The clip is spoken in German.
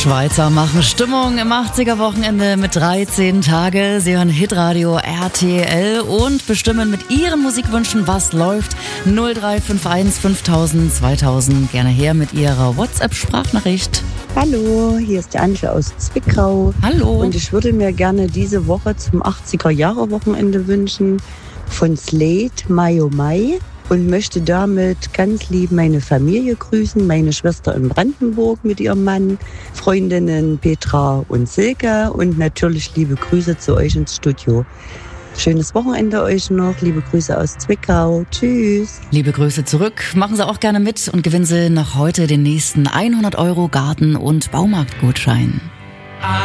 Schweizer machen Stimmung im 80er-Wochenende mit 13 Tage. Sie hören Hitradio RTL und bestimmen mit Ihren Musikwünschen, was läuft. 0351 5000 2000. Gerne her mit Ihrer WhatsApp-Sprachnachricht. Hallo, hier ist die Antje aus Zwickau. Hallo. Und ich würde mir gerne diese Woche zum 80er-Jahre-Wochenende wünschen von Slade Mai oh Mai und möchte damit ganz lieb meine Familie grüßen, meine Schwester in Brandenburg mit ihrem Mann, Freundinnen Petra und Silke und natürlich liebe Grüße zu euch ins Studio. Schönes Wochenende euch noch. Liebe Grüße aus Zwickau. Tschüss. Liebe Grüße zurück. Machen Sie auch gerne mit und gewinnen Sie noch heute den nächsten 100 € Garten- und Baumarktgutschein.